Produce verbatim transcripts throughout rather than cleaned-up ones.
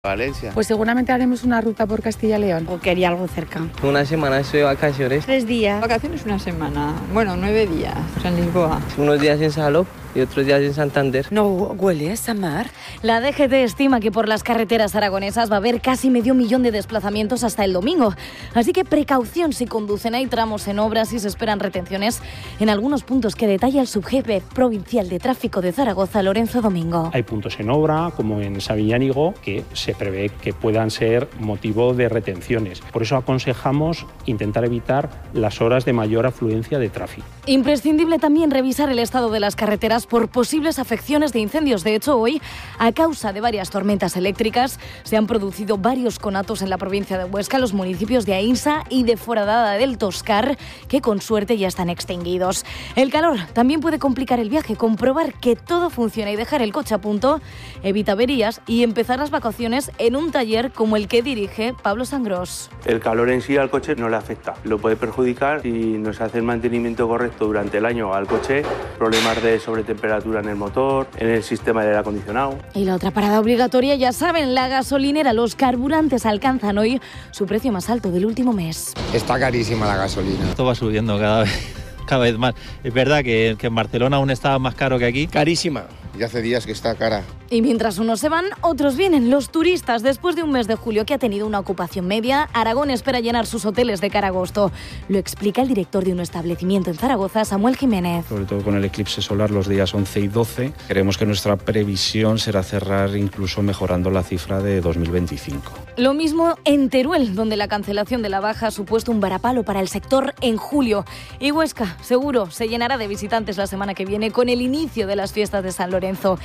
Valencia. Pues seguramente haremos una ruta por Castilla y León. O quería algo cerca. Una semana estoy de vacaciones. Tres días. Vacaciones una semana. Bueno, nueve días en Lisboa. Unos días en Salou y otros días en Santander. ¿No huele a mar? La D G T estima que por las carreteras aragonesas va a haber casi medio millón de desplazamientos hasta el domingo. Así que precaución si conducen. Hay tramos en obras y se esperan retenciones en algunos puntos que detalla el subjefe provincial de tráfico de Zaragoza, Lorenzo Domingo. Hay puntos en obra, como en Sabiñánigo, que se prevé que puedan ser motivo de retenciones. Por eso aconsejamos intentar evitar las horas de mayor afluencia de tráfico. Imprescindible también revisar el estado de las carreteras por posibles afecciones de incendios. De hecho, hoy, a causa de varias tormentas eléctricas, se han producido varios conatos en la provincia de Huesca, los municipios de Aínsa y de Foradada del Toscar, que con suerte ya están extinguidos. El calor también puede complicar el viaje. Comprobar que todo funciona y dejar el coche a punto evita averías y empezar las vacaciones en un taller como el que dirige Pablo Sangrós. El calor en sí al coche no le afecta. Lo puede perjudicar si no se hace el mantenimiento correcto durante el año al coche, problemas de sobretemperatura en el motor, en el sistema de aire acondicionado. Y la otra parada obligatoria, ya saben, la gasolinera. Los carburantes alcanzan hoy su precio más alto del último mes. Está carísima la gasolina. Esto va subiendo cada vez, cada vez más. Es verdad que, que en Barcelona aún está más caro que aquí. Carísima. Ya hace días que está cara. Y mientras unos se van, otros vienen. Los turistas, después de un mes de julio que ha tenido una ocupación media, Aragón espera llenar sus hoteles de cara a agosto. Lo explica el director de un establecimiento en Zaragoza, Samuel Jiménez. Sobre todo con el eclipse solar los días once y doce, creemos que nuestra previsión será cerrar incluso mejorando la cifra de dos mil veinticinco. Lo mismo en Teruel, donde la cancelación de la baja ha supuesto un varapalo para el sector en julio. Y Huesca, seguro, se llenará de visitantes la semana que viene con el inicio de las fiestas de San Lorenzo.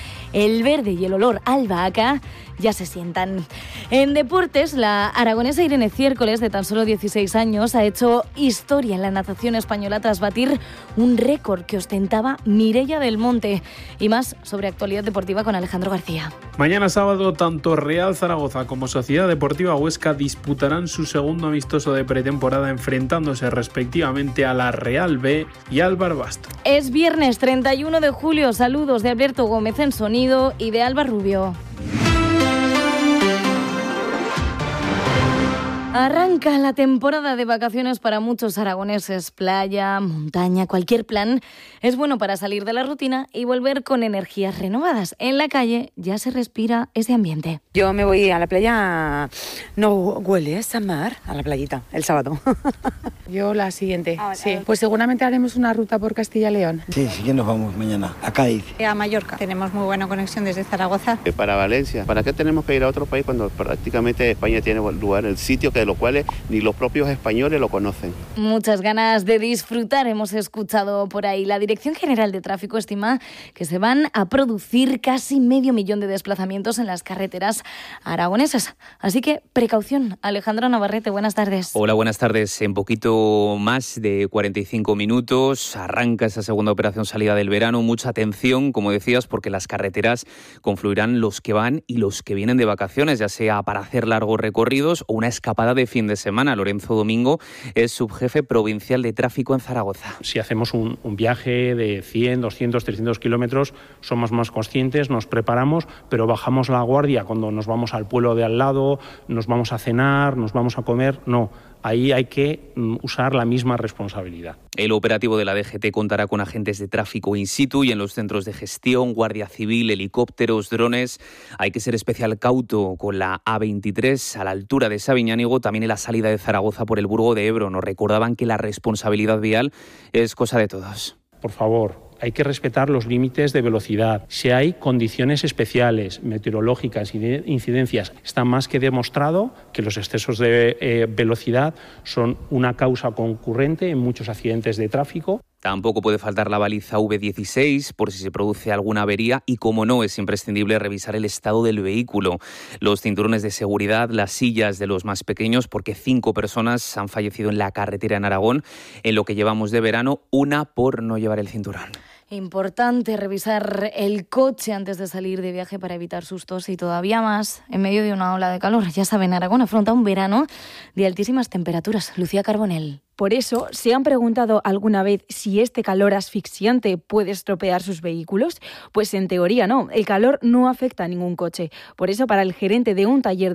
El verde y el olor a albahaca ya se sientan. En deportes, la aragonesa Irene Ciércoles, de tan solo dieciséis años, ha hecho historia en la natación española tras batir un récord que ostentaba Mireia del Monte. Y más sobre actualidad deportiva con Alejandro García. Mañana sábado, tanto Real Zaragoza como Sociedad Deportiva Huesca disputarán su segundo amistoso de pretemporada, enfrentándose respectivamente a la Real B y al Barbastro. Es viernes treinta y uno de julio. Saludos de Alberto Gómez en sonido y de Alba Rubio. Arranca la temporada de vacaciones para muchos aragoneses. Playa, montaña, cualquier plan es bueno para salir de la rutina y volver con energías renovadas. En la calle ya se respira ese ambiente. Yo me voy a la playa. ¿No huele a mar? A la playita, el sábado. Yo la siguiente, Ah, sí. ah. Pues seguramente haremos una ruta por Castilla y León. Sí, sí que nos vamos mañana a Cádiz. A Mallorca. Tenemos muy buena conexión desde Zaragoza. Para Valencia. ¿Para qué tenemos que ir a otro país cuando prácticamente España tiene lugar el sitio que de los cuales ni los propios españoles lo conocen? Muchas ganas de disfrutar hemos escuchado por ahí. La Dirección General de Tráfico estima que se van a producir casi medio millón de desplazamientos en las carreteras aragonesas. Así que precaución. Alejandro Navarrete, buenas tardes. Hola, buenas tardes. En poquito más de cuarenta y cinco minutos arranca esa segunda operación salida del verano. Mucha atención, como decías, porque las carreteras confluirán los que van y los que vienen de vacaciones, ya sea para hacer largos recorridos o una escapada de fin de semana. Lorenzo Domingo es subjefe provincial de tráfico en Zaragoza. Si hacemos un, un viaje de cien, doscientos, trescientos kilómetros, somos más conscientes, nos preparamos, pero bajamos la guardia cuando nos vamos al pueblo de al lado, nos vamos a cenar, nos vamos a comer. No, ahí hay que mm, usar la misma responsabilidad. El operativo de la D G T contará con agentes de tráfico in situ y en los centros de gestión, guardia civil, helicópteros, drones. Hay que ser especial cauto con la A veintitrés a la altura de Sabiñánigo, también en la salida de Zaragoza por el Burgo de Ebro. Nos recordaban que la responsabilidad vial es cosa de todos. Por favor, hay que respetar los límites de velocidad. Si hay condiciones especiales, meteorológicas y de incidencias, está más que demostrado que los excesos de eh, velocidad son una causa concurrente en muchos accidentes de tráfico. Tampoco puede faltar la baliza V dieciséis por si se produce alguna avería y, como no, es imprescindible revisar el estado del vehículo. Los cinturones de seguridad, las sillas de los más pequeños, porque cinco personas han fallecido en la carretera en Aragón en lo que llevamos de verano, una por no llevar el cinturón. Importante revisar el coche antes de salir de viaje para evitar sustos y todavía más en medio de una ola de calor. Ya saben, Aragón afronta un verano de altísimas temperaturas. Lucía Carbonell. Por eso, ¿se han preguntado alguna vez si este calor asfixiante puede estropear sus vehículos? Pues en teoría no, el calor no afecta a ningún coche. Por eso, para el gerente de un taller